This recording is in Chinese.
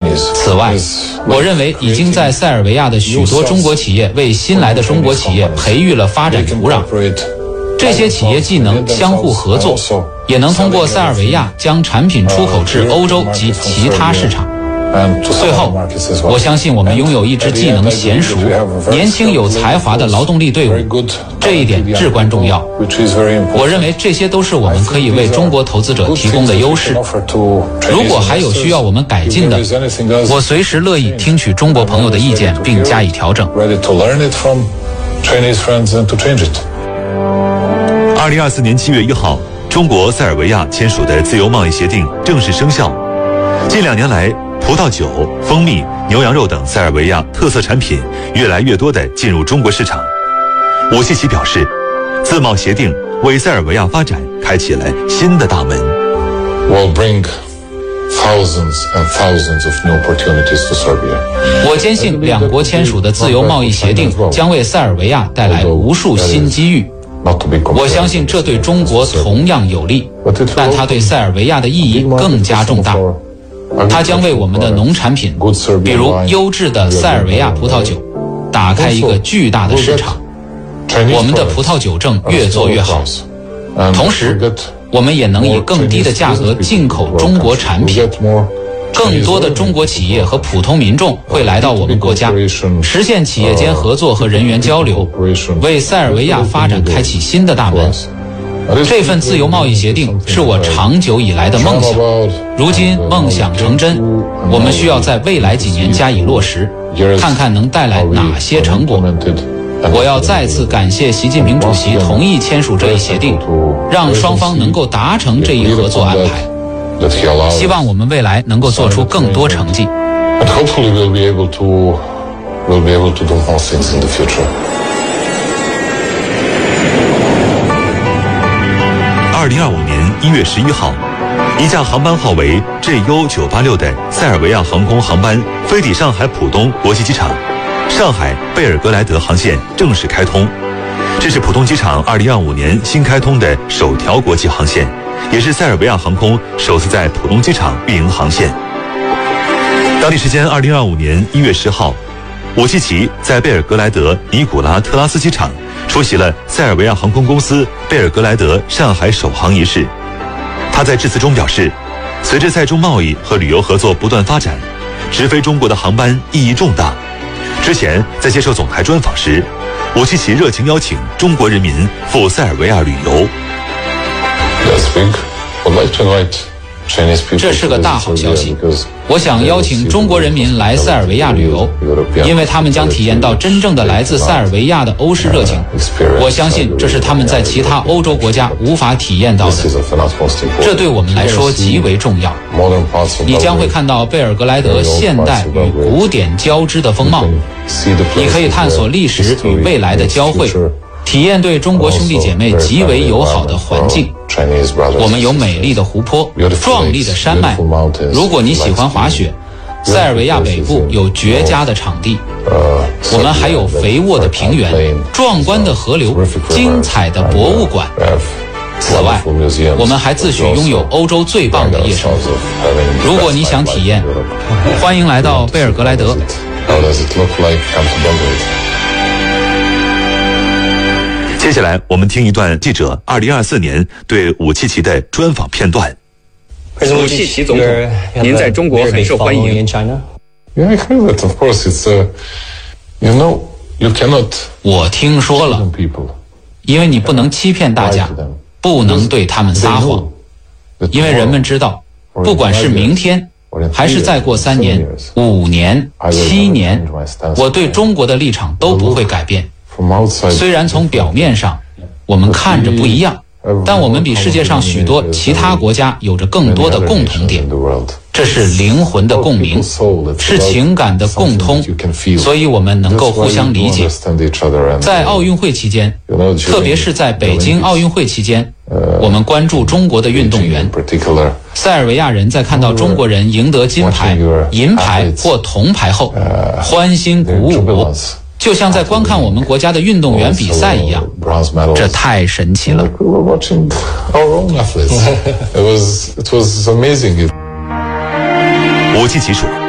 此外，我认为已经在塞尔维亚的许多中国企业为新来的中国企业培育了发展土壤。这些企业既能相互合作，也能通过塞尔维亚将产品出口至欧洲及其他市场。最后，我相信我们拥有一支技能娴熟、年轻有才华的劳动力队伍，这一点至关重要。我认为这些都是我们可以为中国投资者提供的优势。如果还有需要我们改进的，我随时乐意听取中国朋友的意见并加以调整。 2024年7月1号，中国塞尔维亚签署的自由贸易协定正式生效。近2年来，葡萄酒、蜂蜜、牛羊肉等塞尔维亚特色产品越来越多地进入中国市场。武契奇表示，自贸协定为塞尔维亚发展开启了新的大门。 我坚信两国签署的自由贸易协定将为塞尔维亚带来无数新机遇。我相信这对中国同样有利，但它对塞尔维亚的意义更加重大。它将为我们的农产品，比如优质的塞尔维亚葡萄酒，打开一个巨大的市场。我们的葡萄酒证越做越好，同时我们也能以更低的价格进口中国产品。更多的中国企业和普通民众会来到我们国家，实现企业间合作和人员交流，为塞尔维亚发展开启新的大门。这份自由贸易协定是我长久以来的梦想，如今梦想成真，我们需要在未来几年加以落实，看看能带来哪些成果。我要再次感谢习近平主席同意签署这一协定，让双方能够达成这一合作安排。希望我们未来能够做出更多成绩。 2025年1月11号，一架航班号为 JU986 的塞尔维亚航空航班飞抵上海浦东国际机场，上海贝尔格莱德航线正式开通。这是浦东机场2025年新开通的首条国际航线，也是塞尔维亚航空首次在浦东机场运营航线。当地时间2025年1月10号，武契奇在贝尔格莱德尼古拉特拉斯机场出席了塞尔维亚航空公司贝尔格莱德上海首航仪式。他在致辞中表示，随着塞中贸易和旅游合作不断发展，直飞中国的航班意义重大。之前在接受总台专访时，武契奇热情邀请中国人民赴塞尔维亚旅游。 这是个大好消息，我想邀请中国人民来塞尔维亚旅游，因为他们将体验到真正的来自塞尔维亚的欧式热情。我相信这是他们在其他欧洲国家无法体验到的，这对我们来说极为重要。你将会看到贝尔格莱德现代与古典交织的风貌，你可以探索历史与未来的交汇，体验对中国兄弟姐妹极为友好的环境。我们有美丽的湖泊、壮丽的山脉。如果你喜欢滑雪，塞尔维亚北部有绝佳的场地。我们还有肥沃的平原、壮观的河流、精彩的博物馆。此外，我们还自诩拥有欧洲最棒的夜生活。如果你想体验，欢迎来到贝尔格莱德。 接下来我们听一段记者2024年对武契奇的专访片段。 武契奇总统，您在中国很受欢迎。 我听说了，因为你不能欺骗大家，不能对他们撒谎，因为人们知道，不管是明天还是再过3年、5年、7年，我对中国的立场都不会改变。虽然从表面上我们看着不一样，但我们比世界上许多其他国家有着更多的共同点，这是灵魂的共鸣，是情感的共通，所以我们能够互相理解。在奥运会期间，特别是在北京奥运会期间，我们关注中国的运动员。塞尔维亚人在看到中国人赢得金牌、银牌或铜牌后，欢欣鼓舞，就像在观看我们国家的运动员比赛一样，这太神奇了。 武契奇说，